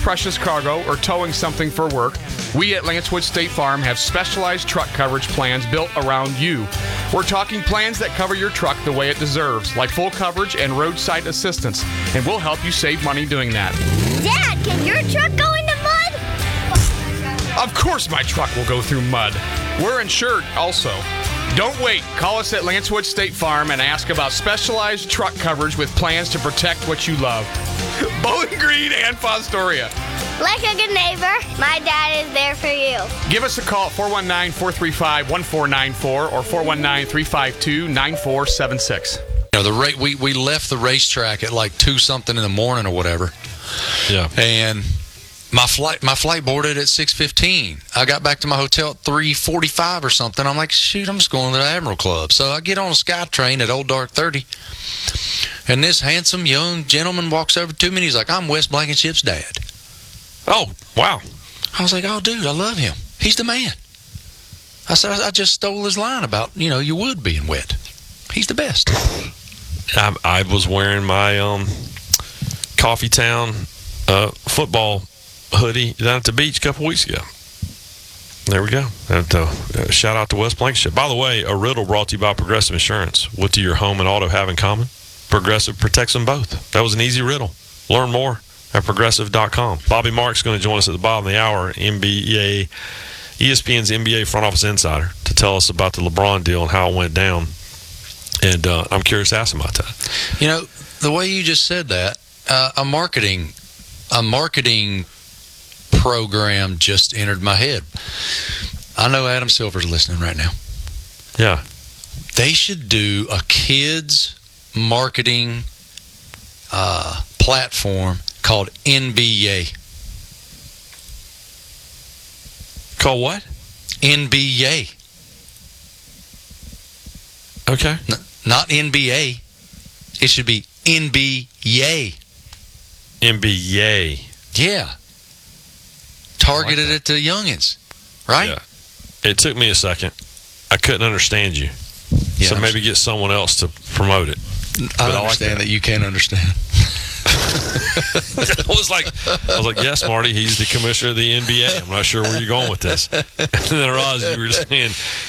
precious cargo or towing something for work, we at Lancewood State Farm have specialized truck coverage plans built around you. We're talking plans that cover your truck the way it deserves, like full coverage and roadside assistance, and we'll help you save money doing that. Dad, can your truck go into mud? Of course my truck will go through mud. We're insured also. Don't wait. Call us at Lancewood State Farm and ask about specialized truck coverage with plans to protect what you love. Bowling Green and Fostoria. Like a good neighbor, my dad is there for you. Give us a call at 419-435-1494 or 419-352-9476. You know, we left the racetrack at like 2-something in the morning or whatever. Yeah. And my flight boarded at 6:15. I got back to my hotel at 3:45 or something. I'm like, shoot, I'm just going to the Admiral Club. So I get on a SkyTrain at Old Dark 30. And this handsome young gentleman walks over to me and he's like, I'm Wes Blankenship's dad. Oh, wow. I was like, oh, dude, I love him. He's the man. I said, I just stole his line about, your wood being wet. He's the best. I was wearing my Coffee Town football hoodie down at the beach a couple weeks ago. There we go. And, shout out to Wes Blankenship. By the way, a riddle brought to you by Progressive Insurance. What do your home and auto have in common? Progressive protects them both. That was an easy riddle. Learn more at progressive.com. Bobby Marks going to join us at the bottom of the hour, ESPN's NBA front office insider, to tell us about the LeBron deal and how it went down. And I'm curious to ask him about that. The way you just said that, a marketing program just entered my head. I know Adam Silver's listening right now. Yeah. They should do a kids marketing platform called NBA. Called what? NBA. Okay. Not NBA. It should be NBA. NBA. Yeah. Targeted at the youngins, right? Yeah. It took me a second. I couldn't understand you. Yeah, so maybe get someone else to promote it. I understand that you can't understand. I was like, yes, Marty, he's the commissioner of the NBA. I'm not sure where you're going with this. And then I realized you were saying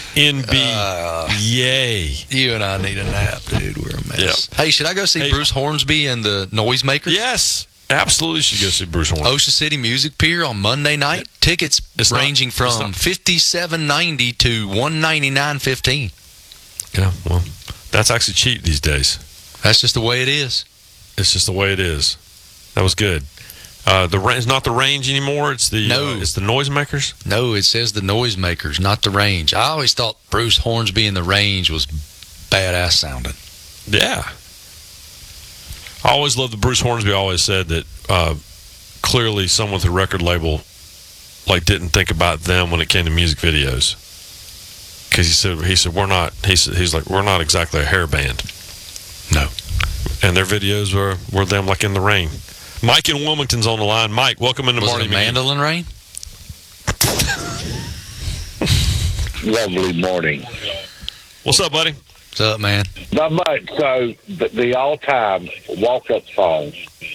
NBA. You and I need a nap, dude. We're a mess. Yep. Hey, should I go see Bruce Hornsby and the Noisemakers? Yes, absolutely should go see Bruce Hornsby. Ocean City Music Pier on Monday night. Tickets ranging from $57.90 to $199.15. Yeah, well, that's actually cheap these days. That's just the way it is. It's just the way it is. That was good. It's not the Range anymore. It's the it's the Noisemakers. No, it says the Noisemakers, not the Range. I always thought Bruce Hornsby and the Range was badass sounding. Yeah. I always loved the Bruce Hornsby. Always said that clearly someone with a record label didn't think about them when it came to music videos. Because he said we're not. He's like we're not exactly a hair band. No. And their videos were them in the rain. Mike in Wilmington's on the line. Mike, welcome into Marty. Was it a mandolin rain? Lovely morning. What's up, buddy? What's up, man? Not much. So the all-time walk-up song,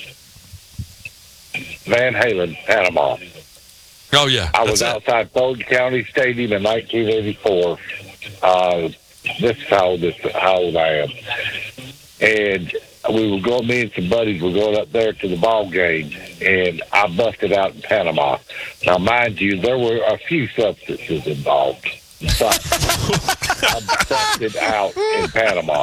Van Halen, Panama. Oh yeah, I was outside Fulton County Stadium in 1984. This is how old I am. And we were going, me and some buddies were going up there to the ball game, and I busted out in Panama. Now, mind you, there were a few substances involved, but I busted out in Panama.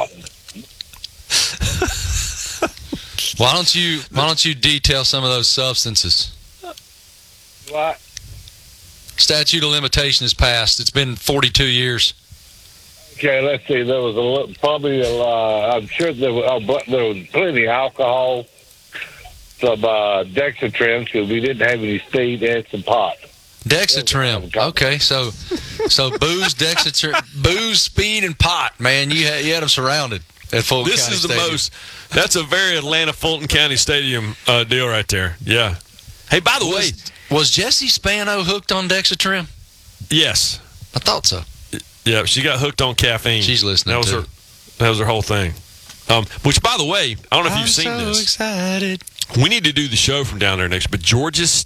Why don't you detail some of those substances? What? Statute of limitation has passed. It's been 42 years. Okay, let's see. There was I'm sure there was plenty of alcohol, some Dexatrim, because we didn't have any speed, and some pot. Dexatrim. Okay, so booze, Dexatrim, booze, speed, and pot. Man, you had them surrounded at Fulton County Stadium. That's a very Atlanta Fulton County Stadium deal right there. Yeah. Hey, by the way, was Jessie Spano hooked on Dexatrim? Yes, I thought so. Yeah, she got hooked on caffeine. She's listening. That was her whole thing. Which, by the way, I don't know if you've seen this. I'm so excited. We need to do the show from down there next. But Georgia